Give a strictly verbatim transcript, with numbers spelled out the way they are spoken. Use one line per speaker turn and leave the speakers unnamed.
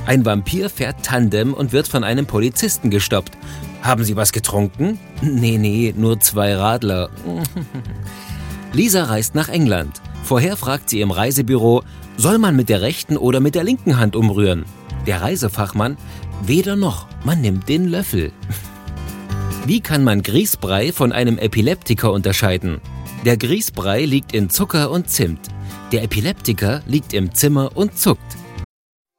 Ein Vampir fährt Tandem und wird von einem Polizisten gestoppt. Haben Sie was getrunken? Nee, nee, nur zwei Radler. Lisa reist nach England. Vorher fragt sie im Reisebüro, soll man mit der rechten oder mit der linken Hand umrühren? Der Reisefachmann, weder noch, man nimmt den Löffel. Wie kann man Grießbrei von einem Epileptiker unterscheiden? Der Grießbrei liegt in Zucker und Zimt. Der Epileptiker liegt im Zimmer und zuckt.